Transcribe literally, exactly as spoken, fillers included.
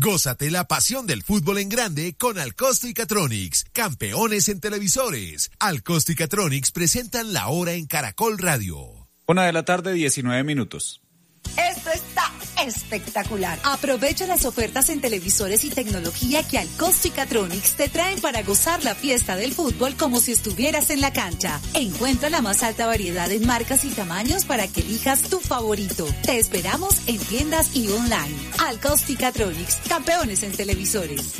Gózate la pasión del fútbol en grande con Alcosto y Catronics, campeones en televisores. Alcosto y Catronics presentan La Hora en Caracol Radio. Una de la tarde, diecinueve minutos. Esto está espectacular. Aprovecha las ofertas en televisores y tecnología que Alcosto y Catronics te traen para gozar la fiesta del fútbol como si estuvieras en la cancha. Encuentra la más alta variedad en marcas y tamaños para que elijas tu favorito. Te esperamos en tiendas y online. Alcosto y Catronics, campeones en televisores.